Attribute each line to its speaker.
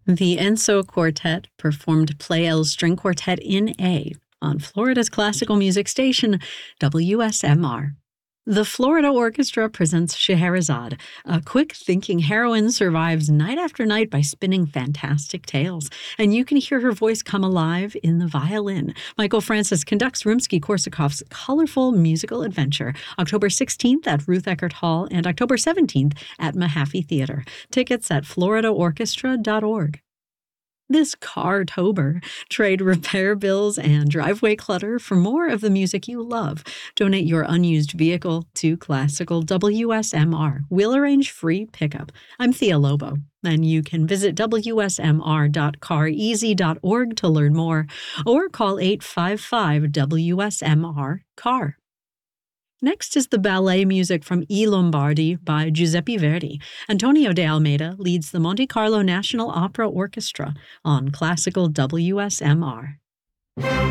Speaker 1: The Enso Quartet performed Pleyel's String Quartet in A on Florida's classical music station, WSMR. The Florida Orchestra presents Scheherazade. A quick-thinking heroine survives night after night by spinning fantastic tales, and you can hear her voice come alive in the violin. Michael Francis conducts Rimsky-Korsakov's colorful musical adventure, October 16th at Ruth Eckert Hall and October 17th at Mahaffey Theater. Tickets at floridaorchestra.org. This Car-tober. Trade repair bills and driveway clutter for more of the music you love. Donate your unused vehicle to Classical WSMR. We'll arrange free pickup. I'm Thea Lobo, and you can visit wsmr.careasy.org to learn more, or call 855-WSMR-CAR. Next is the ballet music from I Lombardi by Giuseppe Verdi. Antonio de Almeida leads the Monte Carlo National Opera Orchestra on Classical WSMR.